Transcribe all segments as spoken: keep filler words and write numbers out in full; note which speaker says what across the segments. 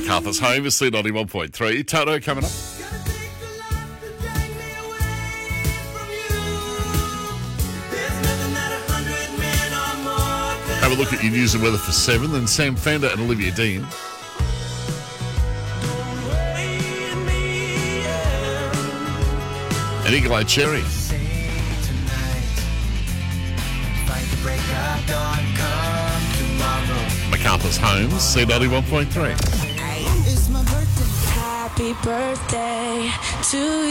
Speaker 1: MacArthur's Home is C ninety-one point three. Toto coming up. Have a look at your news and weather for seven. Then Sam Fender and Olivia Dean. And Eagle Eye Cherry. MacArthur's Home, C ninety-one point three.
Speaker 2: It's my birthday. Happy birthday to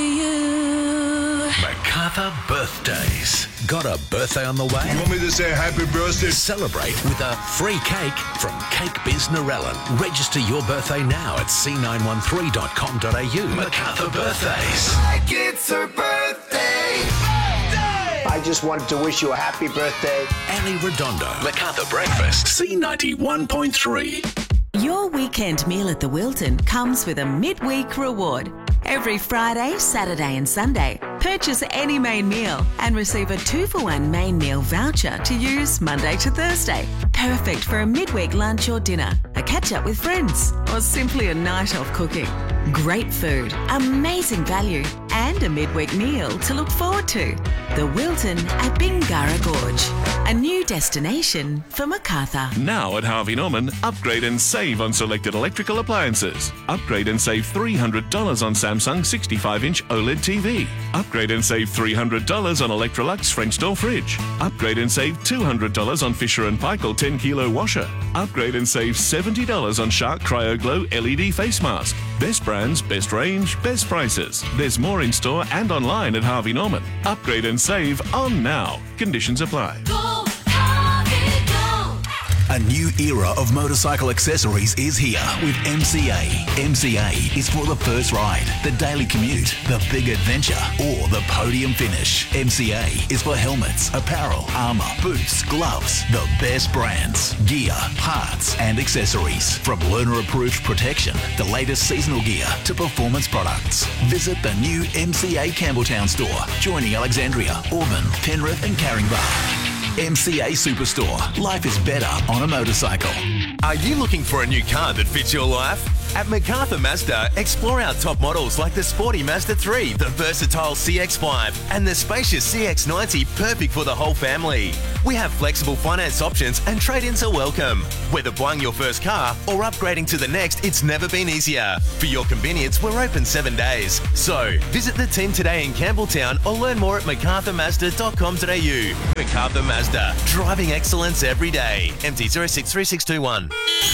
Speaker 2: you.
Speaker 3: MacArthur birthdays. Got a birthday on the way?
Speaker 4: You want me to say happy birthday?
Speaker 3: Celebrate with a free cake from Cake Biz Narellan. Register your birthday now at c nine one three dot com dot a u. MacArthur birthdays.
Speaker 4: Like it's her birthday. Birthday!
Speaker 5: I just wanted to wish you a happy birthday.
Speaker 3: Annie Redondo. MacArthur Breakfast. C ninety-one point three.
Speaker 6: Your weekend meal at the Wilton comes with a midweek reward. Every Friday, Saturday and Sunday, purchase any main meal and receive a two for one main meal voucher to use Monday to Thursday. Perfect for a midweek lunch or dinner, a catch-up with friends, or simply a night off cooking. Great food, amazing value, and a midweek meal to look forward to. The Wilton at Bingara Gorge, a new destination for MacArthur.
Speaker 7: Now at Harvey Norman, upgrade and save on selected electrical appliances. Upgrade and save three hundred dollars on Samsung sixty-five inch OLED T V. Upgrade and save three hundred dollars on Electrolux French door fridge. Upgrade and save two hundred dollars on Fisher and Paykel ten kilo washer. Upgrade and save seventy dollars on Shark Cryo Glow L E D face mask. Best brands, best range, best prices. There's more in store and online at Harvey Norman. Upgrade and save on now. Conditions apply.
Speaker 2: Go, Harvey, go.
Speaker 3: A new era of motorcycle accessories is here with M C A. M C A is for the first ride, the daily commute, the big adventure, or the podium finish. M C A is for helmets, apparel, armour, boots, gloves, the best brands, gear, parts and accessories. From learner-approved protection, the latest seasonal gear to performance products. Visit the new M C A Campbelltown store, joining Alexandria, Auburn, Penrith and Caringbah. M C A Superstore. Life is better on a motorcycle.
Speaker 8: Are you looking for a new car that fits your life? At MacArthur Mazda, explore our top models like the sporty Mazda three, the versatile C X five, and the spacious C X ninety, perfect for the whole family. We have flexible finance options and trade-ins are welcome. Whether buying your first car or upgrading to the next, it's never been easier. For your convenience, we're open seven days. So, visit the team today in Campbelltown or learn more at macarthur mazda dot com dot a u. MacArthur Mazda, driving excellence every day. M T zero six three six two one.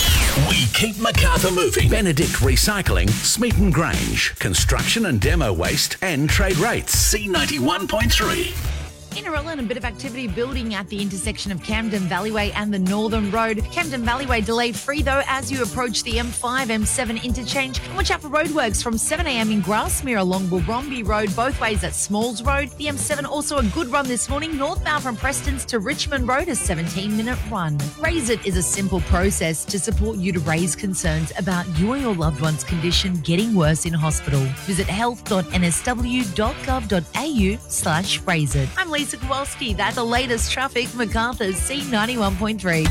Speaker 3: We keep MacArthur moving. Benedict Recycling, Smeaton Grange, construction and demo waste, and trade rates. C ninety-one point three.
Speaker 9: Innerellan, a bit of activity building at the intersection of Camden Valleyway and the Northern Road. Camden Valleyway delayed free though as you approach the M five M seven interchange. And watch out for roadworks from seven a m in Grasmere along Wilromby Road, both ways at Smalls Road. The M seven also a good run this morning, northbound from Prestons to Richmond Road, a seventeen minute run. Raise It is a simple process to support you to raise concerns about you or your loved one's condition getting worse in hospital. Visit health dot n s w dot gov dot a u slash raise it. I'm Lisa Kowalski. That's the latest traffic. MacArthur's C ninety-one point three.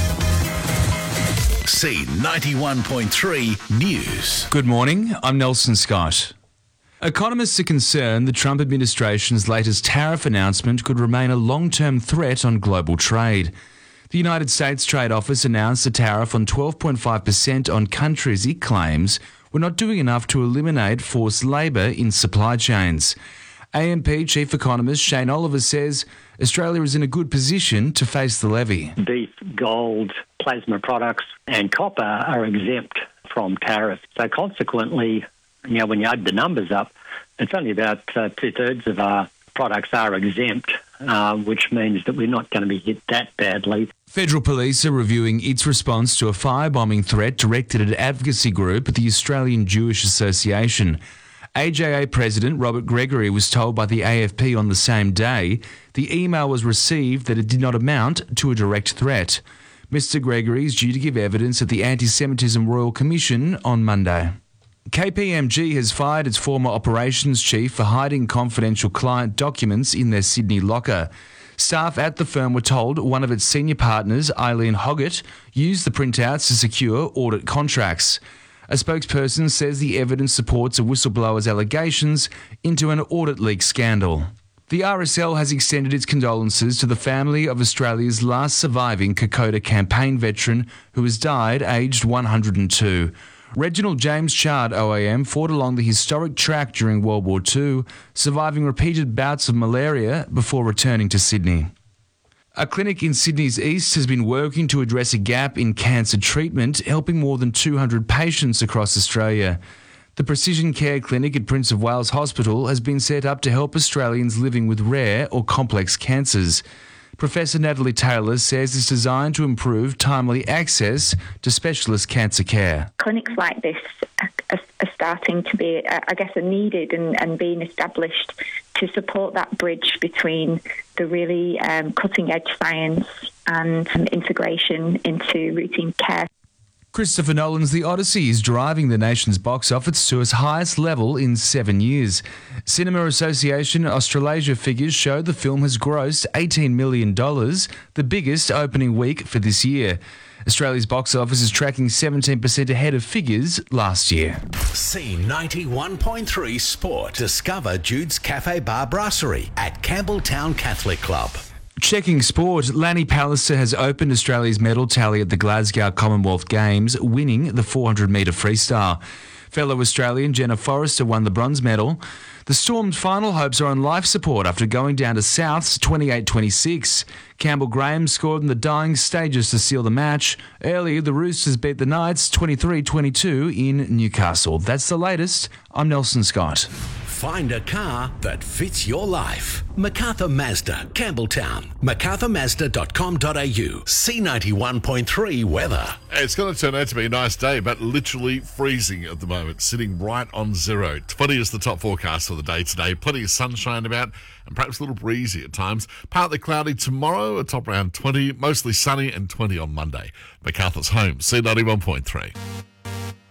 Speaker 3: C ninety-one point three News.
Speaker 10: Good morning. I'm Nelson Scott. Economists are concerned the Trump administration's latest tariff announcement could remain a long-term threat on global trade. The United States Trade Office announced a tariff on twelve point five percent on countries it claims were not doing enough to eliminate forced labour in supply chains. A M P Chief Economist Shane Oliver says Australia is in a good position to face the levy.
Speaker 11: Beef, gold, plasma products and copper are exempt from tariffs. So consequently, you know, when you add the numbers up, it's only about uh, two-thirds of our products are exempt, uh, which means that we're not going to be hit that badly.
Speaker 10: Federal Police are reviewing its response to a firebombing threat directed at advocacy group at the Australian Jewish Association. A J A President Robert Gregory was told by the A F P on the same day the email was received that it did not amount to a direct threat. Mister Gregory is due to give evidence at the Anti-Semitism Royal Commission on Monday. K P M G has fired its former operations chief for hiding confidential client documents in their Sydney locker. Staff at the firm were told one of its senior partners, Eileen Hoggett, used the printouts to secure audit contracts. A spokesperson says the evidence supports a whistleblower's allegations into an audit leak scandal. The R S L has extended its condolences to the family of Australia's last surviving Kokoda campaign veteran who has died aged one hundred two. Reginald James Chard O A M fought along the historic track during World War Two, surviving repeated bouts of malaria before returning to Sydney. A clinic in Sydney's east has been working to address a gap in cancer treatment, helping more than two hundred patients across Australia. The Precision Care Clinic at Prince of Wales Hospital has been set up to help Australians living with rare or complex cancers. Professor Natalie Taylor says it's designed to improve timely access to specialist cancer care.
Speaker 12: Clinics like this are, are starting to be, I guess, are needed and, and being established to support that bridge between the really um, cutting-edge science and um, integration into routine care.
Speaker 10: Christopher Nolan's The Odyssey is driving the nation's box office to its highest level in seven years. Cinema Association Australasia figures show the film has grossed eighteen million dollars, the biggest opening week for this year. Australia's box office is tracking seventeen percent ahead of figures last year.
Speaker 3: C ninety-one point three Sport. Discover Jude's Cafe Bar Brasserie at Campbelltown Catholic Club.
Speaker 10: Checking sport, Lanny Pallister has opened Australia's medal tally at the Glasgow Commonwealth Games, winning the four hundred metre freestyle. Fellow Australian Jenna Forrester won the bronze medal. The Storm's final hopes are on life support after going down to Souths twenty-eight twenty-six. Campbell Graham scored in the dying stages to seal the match. Earlier, the Roosters beat the Knights twenty-three twenty-two in Newcastle. That's the latest. I'm Nelson Scott.
Speaker 3: Find a car that fits your life. MacArthur Mazda, Campbelltown. macarthur mazda dot com dot a u. C ninety-one point three weather.
Speaker 1: It's going to turn out to be a nice day, but literally freezing at the moment, sitting right on zero. twenty is the top forecast for the day today. Plenty of sunshine about and perhaps a little breezy at times. Partly cloudy tomorrow, a top around twenty, mostly sunny and twenty on Monday. MacArthur's home, C ninety-one point three.